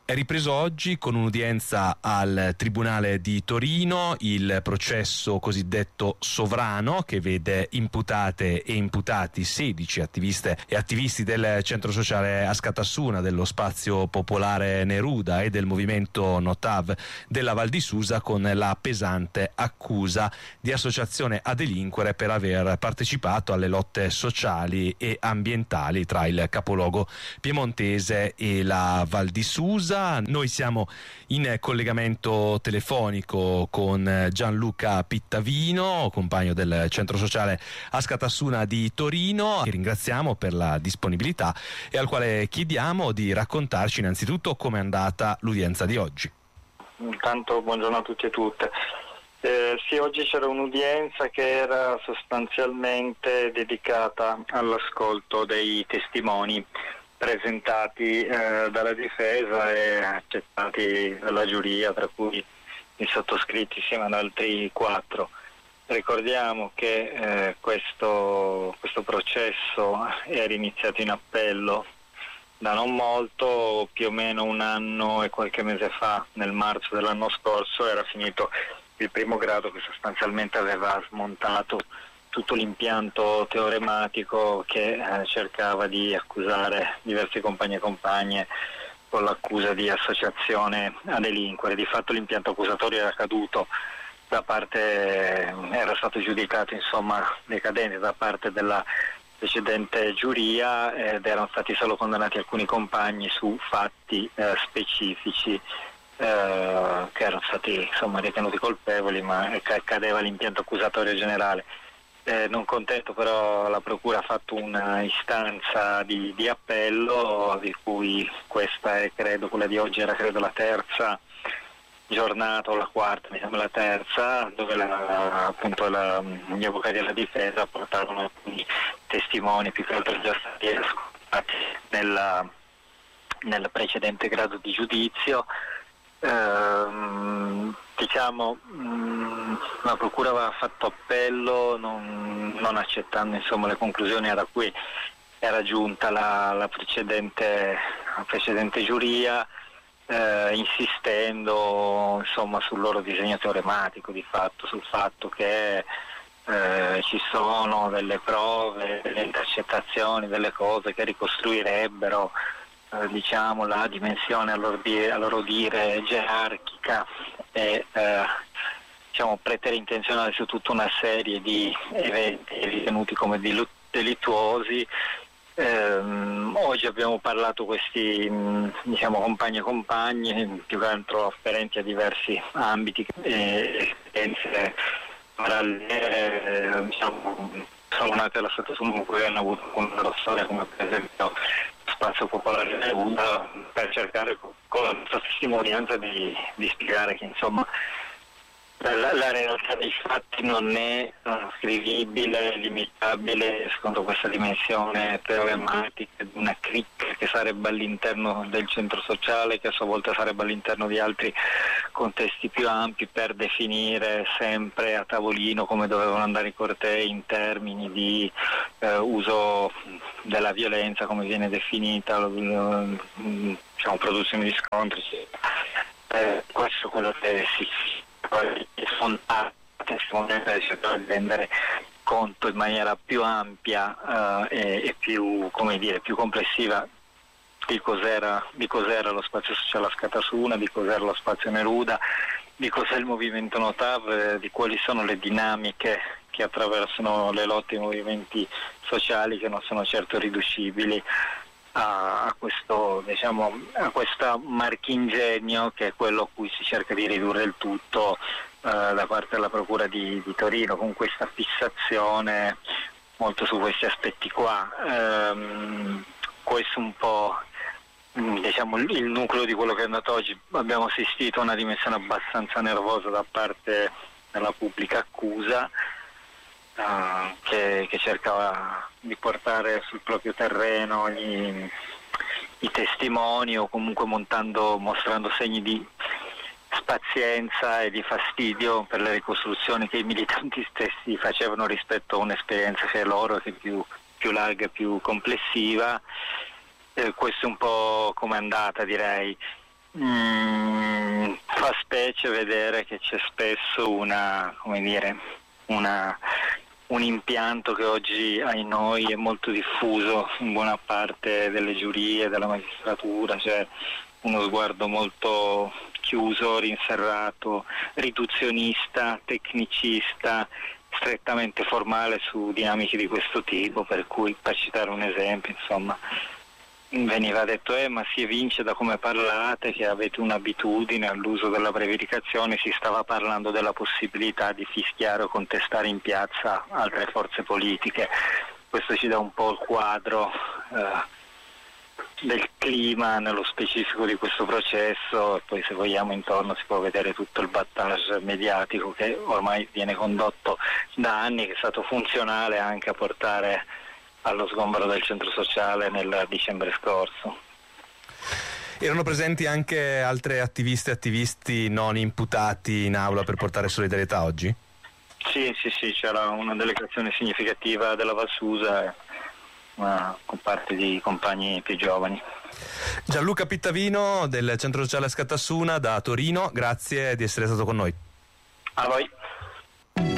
È ripreso oggi con un'udienza al Tribunale di Torino il processo cosiddetto Sovrano, che vede imputate e imputati 16 attiviste e attivisti del centro sociale Askatassuna, dello spazio popolare Neruda e del movimento Notav della Val di Susa, con la pesante accusa di associazione a delinquere per aver partecipato alle lotte sociali e ambientali tra il capoluogo piemontese e la Val di Susa. Noi siamo in collegamento telefonico con Gianluca Pittavino, compagno del centro sociale Askatassuna di Torino, che ringraziamo per la disponibilità e al quale chiediamo di raccontarci innanzitutto com'è andata l'udienza di oggi. Intanto buongiorno a tutti e tutte. Sì, oggi c'era un'udienza che era sostanzialmente dedicata all'ascolto dei testimoni presentati dalla difesa e accettati dalla giuria, tra cui i sottoscritti insieme ad altri 4. Ricordiamo che questo processo era iniziato in appello da non molto, più o meno un anno e qualche mese fa, nel marzo dell'anno scorso, era finito il primo grado, che sostanzialmente aveva smontato tutto l'impianto teorematico che cercava di accusare diversi compagni e compagne con l'accusa di associazione a delinquere. Di fatto l'impianto accusatorio era caduto era stato giudicato decadente da parte della precedente giuria ed erano stati solo condannati alcuni compagni su fatti specifici che erano stati ritenuti colpevoli, ma cadeva l'impianto accusatorio generale. Non contento, però, la Procura ha fatto una istanza di appello, di cui questa è, quella di oggi era la terza giornata, o la quarta, la terza, dove gli avvocati della difesa portavano alcuni testimoni, più che altro già stati ascoltati nel precedente grado di giudizio. La Procura aveva fatto appello non accettando le conclusioni da cui era giunta la precedente giuria, insistendo sul loro disegno teorematico, di fatto, sul fatto che ci sono delle prove, delle intercettazioni, delle cose che ricostruirebbero la dimensione a loro dire gerarchica e preterintenzionale su tutta una serie di eventi ritenuti come delittuosi. Oggi abbiamo parlato questi compagni e compagni, più che altro afferenti a diversi ambiti e esperienze parallele, sono nate alla Askatassuna, con cui hanno avuto una loro storia, come per esempio Spazio Popolare Neruda, per cercare con la nostra testimonianza di spiegare che la realtà dei fatti non è scrivibile, limitabile secondo questa dimensione teorematica di una cricca che sarebbe all'interno del centro sociale, che a sua volta sarebbe all'interno di altri contesti più ampi, per definire sempre a tavolino come dovevano andare i cortei in termini di uso della violenza, come viene definita, produzione di scontri. Questo è quello che si cercare di rendere conto in maniera più ampia e più complessiva di cos'era lo spazio sociale Askatassuna, di cos'era lo spazio Neruda, di cos'è il movimento Notav, di quali sono le dinamiche che attraversano le lotte e i movimenti sociali, che non sono certo riducibili a questo marchingegno, che è quello a cui si cerca di ridurre il tutto da parte della Procura di Torino, con questa fissazione molto su questi aspetti qua. Questo è un po' il nucleo di quello che è andato oggi. Abbiamo assistito a una dimensione abbastanza nervosa da parte della pubblica accusa, che cercava di portare sul proprio terreno i testimoni, o comunque mostrando segni di spazienza e di fastidio per le ricostruzioni che i militanti stessi facevano rispetto a un'esperienza che è loro, che è più larga e più complessiva. Questo è un po' come è andata, direi. Fa specie vedere che c'è spesso un impianto che oggi ai noi è molto diffuso in buona parte delle giurie, della magistratura, cioè uno sguardo molto chiuso, rinserrato, riduzionista, tecnicista, strettamente formale su dinamiche di questo tipo, per cui, per citare un esempio, insomma, veniva detto ma si evince da come parlate che avete un'abitudine all'uso della prevaricazione, si stava parlando della possibilità di fischiare o contestare in piazza altre forze politiche. Questo ci dà un po' il quadro del clima nello specifico di questo processo, e poi se vogliamo intorno si può vedere tutto il battage mediatico che ormai viene condotto da anni, che è stato funzionale anche a portare allo sgombero del centro sociale nel dicembre scorso. Erano presenti anche altre attiviste e attivisti non imputati in aula per portare solidarietà oggi? Sì, c'era una delegazione significativa della Valsusa con parte di compagni più giovani. Gianluca Pittavino del Centro Sociale Scatassuna da Torino, grazie di essere stato con noi. A voi.